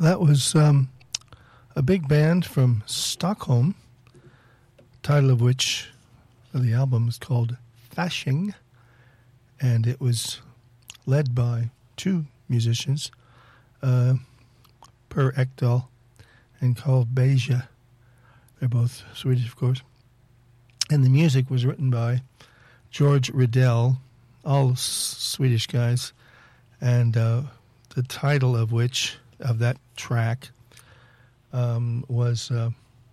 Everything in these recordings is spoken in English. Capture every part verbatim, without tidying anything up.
that was um, a big band from Stockholm, title of which of the album is called Fasching, and it was led by two musicians, uh, Per Ekdahl and Carl Beja. They're both Swedish, of course. And the music was written by George Riddell, all s- Swedish guys, and uh, the title of which, of that track, um, was uh,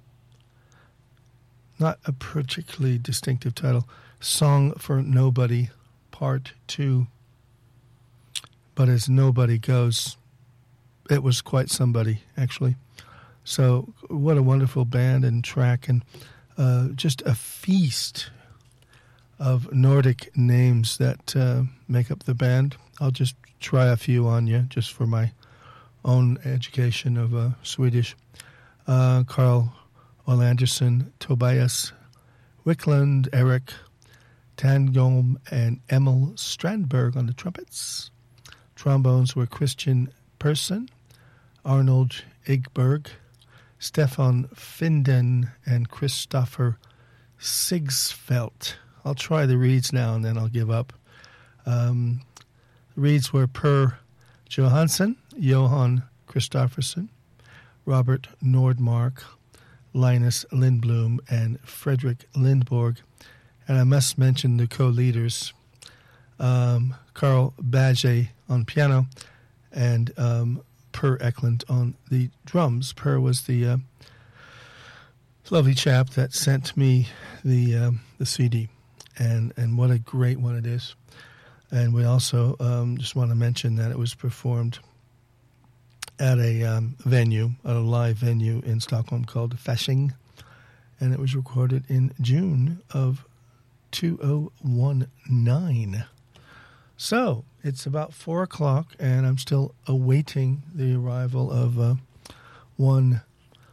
not a particularly distinctive title, Song for Nobody, Part two. But as nobody goes, it was quite somebody, actually. So what a wonderful band and track, and uh, just a feast of Nordic names that uh, make up the band. I'll just try a few on you, just for my own education of uh, Swedish. Uh, Carl Olanderson, Tobias Wickland, Eric Tangholm, and Emil Strandberg on the trumpets. Trombones were Christian Persson, Arnold Igberg, Stefan Finden, and Christopher Sigsfeldt. I'll try the reeds now and then I'll give up. Um, the reeds were Per Johansson, Johan Christofferson, Robert Nordmark, Linus Lindblom, and Frederick Lindborg. And I must mention the co-leaders, um, Carl Badge on piano and um, Per Eklund on the drums. Per was the uh, lovely chap that sent me the um, the C D, and, and what a great one it is. And we also um, just want to mention that it was performed at a um, venue, at a live venue in Stockholm called Fasching, and it was recorded in June of two thousand nineteen. So it's about four o'clock, and I'm still awaiting the arrival of uh, one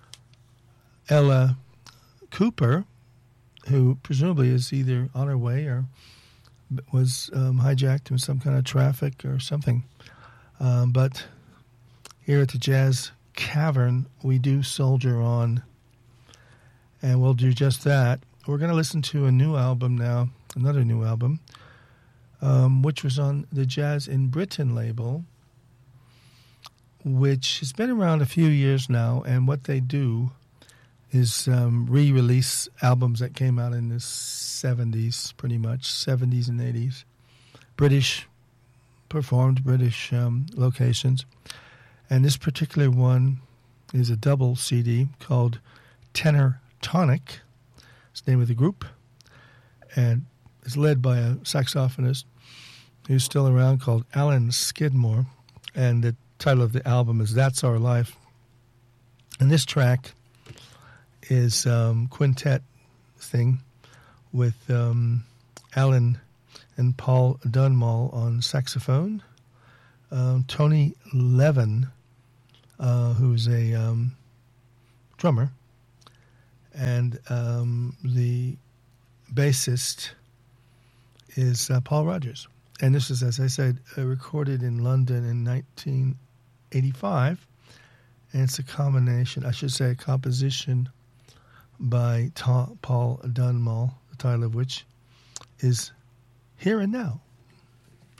Ella Cooper, who presumably is either on her way or was um, hijacked in some kind of traffic or something. Um, but here at the Jazz Cavern, we do soldier on, and we'll do just that. We're going to listen to a new album now, another new album, um, which was on the Jazz in Britain label, which has been around a few years now, and what they do is um, re-release albums that came out in the seventies, pretty much, seventies and eighties. British, performed British um, locations. And this particular one is a double C D called Tenor Tonic. It's the name of the group. And it's led by a saxophonist who's still around called Alan Skidmore. And the title of the album is That's Our Life. And this track is um, quintet thing with um, Alan and Paul Dunmall on saxophone, um, Tony Levin, uh, who's a um, drummer, and um, the bassist is uh, Paul Rogers. And this is, as I said, uh, recorded in London in nineteen eighty-five, and it's a combination, I should say a composition by Ta- Paul Dunmall, the title of which is Here and Now.